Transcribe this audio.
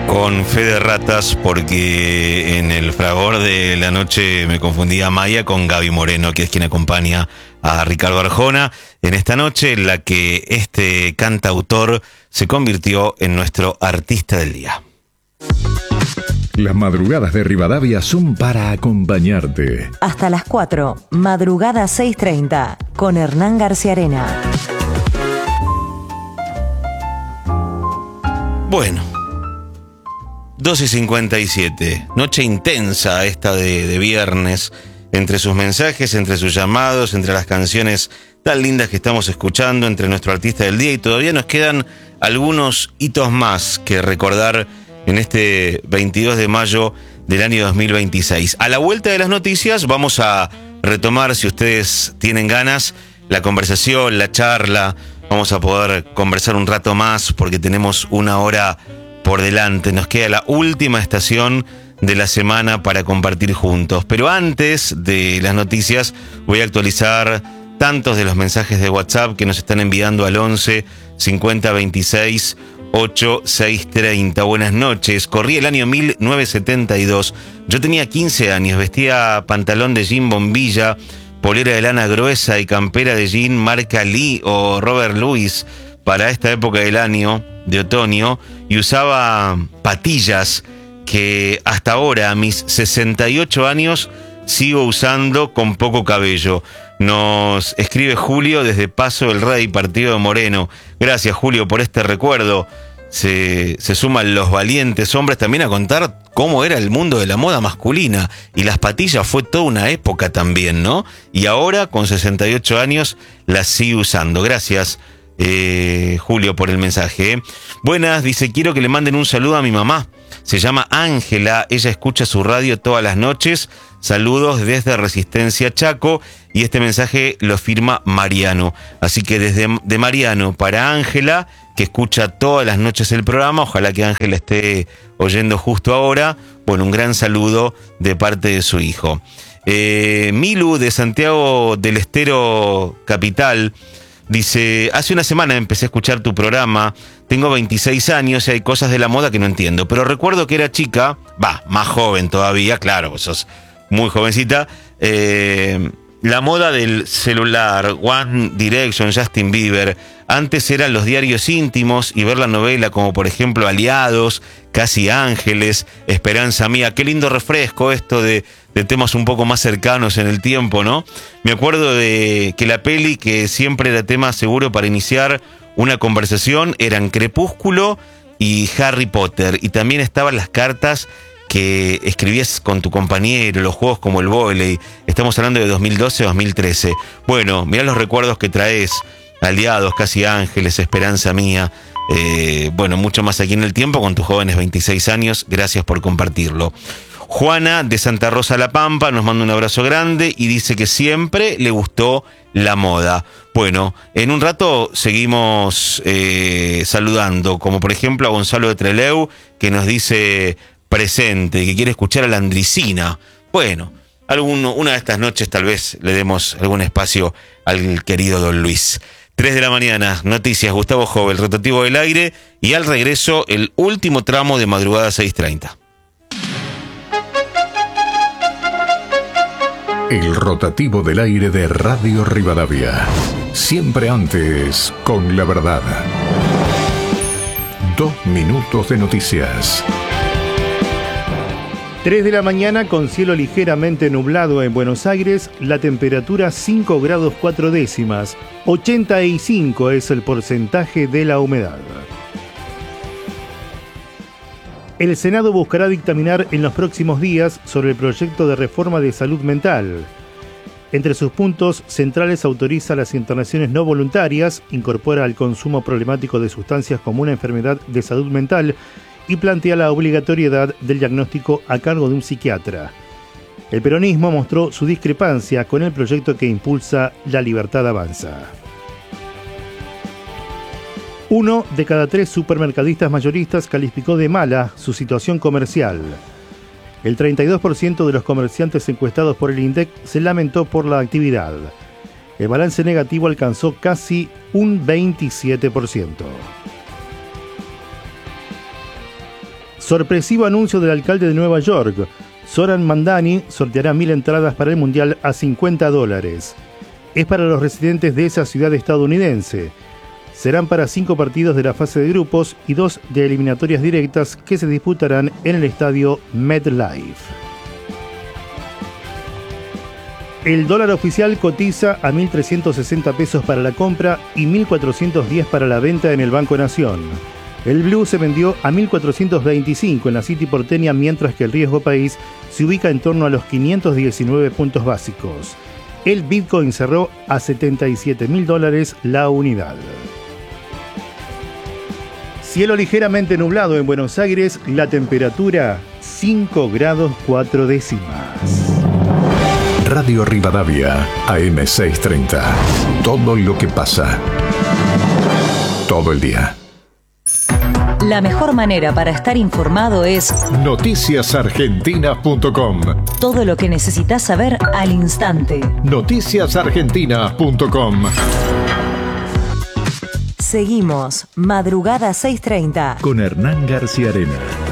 Con fe de ratas, porque en el fragor de la noche me confundí a Maya con Gaby Moreno, que es quien acompaña a Ricardo Arjona en esta noche en la que este cantautor se convirtió en nuestro artista del día. Las madrugadas de Rivadavia son para acompañarte. Hasta las 4, madrugada 6:30, con Hernán García Arena. Bueno, 12:57, noche intensa esta de viernes, entre sus mensajes, entre sus llamados, entre las canciones tan lindas que estamos escuchando, entre nuestro artista del día, y todavía nos quedan algunos hitos más que recordar en este 22 de mayo del año 2026. A la vuelta de las noticias vamos a retomar, si ustedes tienen ganas, la conversación, la charla. Vamos a poder conversar un rato más porque tenemos una hora por delante. Nos queda la última estación de la semana para compartir juntos. Pero antes de las noticias voy a actualizar tantos de los mensajes de WhatsApp que nos están enviando al 11 50 26 8630. Buenas noches. Corrí el año 1972. Yo tenía 15 años. Vestía pantalón de jean bombilla, polera de lana gruesa y campera de jean marca Lee o Robert Louis para esta época del año de otoño, y usaba patillas que hasta ahora, a mis 68 años, sigo usando con poco cabello. Nos escribe Julio desde Paso del Rey, partido de Moreno. Gracias, Julio, por este recuerdo. Se suman los valientes hombres también a contar cómo era el mundo de la moda masculina. Y las patillas fue toda una época también, ¿no? Y ahora, con 68 años, las sigue usando. Gracias, Julio, por el mensaje. Buenas, dice, quiero que le manden un saludo a mi mamá. Se llama Ángela, ella escucha su radio todas las noches. Saludos desde Resistencia Chaco, y este mensaje lo firma Mariano. Así que desde de Mariano para Ángela, que escucha todas las noches el programa, ojalá que Ángela esté oyendo justo ahora. Bueno, un gran saludo de parte de su hijo. Milu de Santiago del Estero Capital dice, hace una semana empecé a escuchar tu programa, tengo 26 años y hay cosas de la moda que no entiendo, pero recuerdo que era chica, más joven todavía, claro, vos sos muy jovencita, la moda del celular, One Direction, Justin Bieber. Antes eran los diarios íntimos y ver la novela como por ejemplo Aliados, Casi Ángeles, Esperanza Mía. Qué lindo refresco esto de temas un poco más cercanos en el tiempo, ¿no? Me acuerdo de que la peli que siempre era tema seguro para iniciar una conversación eran Crepúsculo y Harry Potter. Y también estaban las cartas que escribías con tu compañero, los juegos como el vóley. Estamos hablando de 2012-2013. Bueno, mirá los recuerdos que traes. Aliados, Casi Ángeles, Esperanza Mía. Bueno, mucho más aquí en el tiempo con tus jóvenes 26 años. Gracias por compartirlo. Juana de Santa Rosa La Pampa nos manda un abrazo grande y dice que siempre le gustó la moda. Bueno, en un rato seguimos saludando, como por ejemplo a Gonzalo de Trelew, que nos dice presente, que quiere escuchar a la Andricina. Bueno, una de estas noches tal vez le demos algún espacio al querido Don Luis. 3 de la mañana, noticias, Gustavo Jove, el rotativo del aire, y al regreso el último tramo de madrugada 6:30. El rotativo del aire de Radio Rivadavia. Siempre antes, con la verdad. 2 minutos de noticias. 3 de la mañana con cielo ligeramente nublado en Buenos Aires, la temperatura 5 grados 4 décimas, 85 es el porcentaje de la humedad. El Senado buscará dictaminar en los próximos días sobre el proyecto de reforma de salud mental. Entre sus puntos centrales autoriza las internaciones no voluntarias, incorpora el consumo problemático de sustancias como una enfermedad de salud mental y plantea la obligatoriedad del diagnóstico a cargo de un psiquiatra. El peronismo mostró su discrepancia con el proyecto que impulsa La Libertad Avanza. 1 de cada 3 supermercadistas mayoristas calificó de mala su situación comercial. El 32% de los comerciantes encuestados por el INDEC se lamentó por la actividad. El balance negativo alcanzó casi un 27%. Sorpresivo anuncio del alcalde de Nueva York. Zoran Mandani sorteará 1.000 entradas para el Mundial a $50. Es para los residentes de esa ciudad estadounidense. Serán para 5 partidos de la fase de grupos y 2 de eliminatorias directas que se disputarán en el estadio MetLife. El dólar oficial cotiza a 1.360 pesos para la compra y 1.410 para la venta en el Banco Nación. El blue se vendió a 1.425 en la City porteña, mientras que el riesgo país se ubica en torno a los 519 puntos básicos. El Bitcoin cerró a $77.000 la unidad. Cielo ligeramente nublado en Buenos Aires, la temperatura 5 grados 4 décimas. Radio Rivadavia, AM630. Todo lo que pasa. Todo el día. La mejor manera para estar informado es noticiasargentinas.com. todo lo que necesitas saber al instante. noticiasargentinas.com. Seguimos Madrugada 630 Con Hernán García Arena.